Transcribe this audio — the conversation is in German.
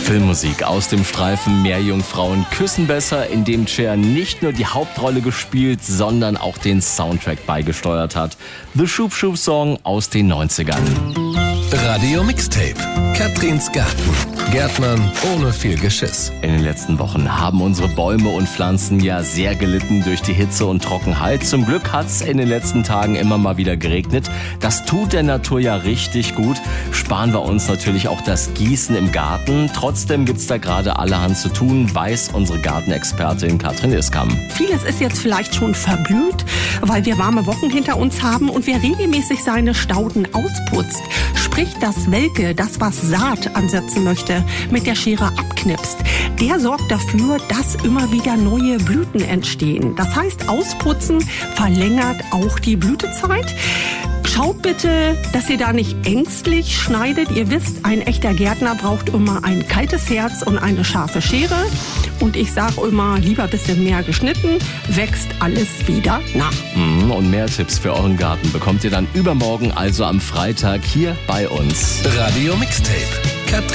Filmmusik aus dem Streifen Meerjungfrauen küssen besser, in dem Cher nicht nur die Hauptrolle gespielt, sondern auch den Soundtrack beigesteuert hat. The Shoop Shoop Song aus den 90ern. Radio Mixtape. Katrins Garten. Gärtnern ohne viel Geschiss. In den letzten Wochen haben unsere Bäume und Pflanzen ja sehr gelitten durch die Hitze und Trockenheit. Zum Glück hat's in den letzten Tagen immer mal wieder geregnet. Das tut der Natur ja richtig gut. Sparen wir uns natürlich auch das Gießen im Garten. Trotzdem gibt's da gerade allerhand zu tun, weiß unsere Gartenexpertin Katrin Iskam. Vieles ist jetzt vielleicht schon verblüht, weil wir warme Wochen hinter uns haben und wer regelmäßig seine Stauden ausputzt, sprich das Welke, das was Saat ansetzen möchte, mit der Schere abknipst, der sorgt dafür, dass immer wieder neue Blüten entstehen. Das heißt, Ausputzen verlängert auch die Blütezeit. Schaut bitte, dass ihr da nicht ängstlich schneidet. Ihr wisst, ein echter Gärtner braucht immer ein kaltes Herz und eine scharfe Schere. Und ich sage immer, lieber ein bisschen mehr geschnitten, wächst alles wieder nach. Und mehr Tipps für euren Garten bekommt ihr dann übermorgen, also am Freitag, hier bei uns. Radio Mixtape. Katrin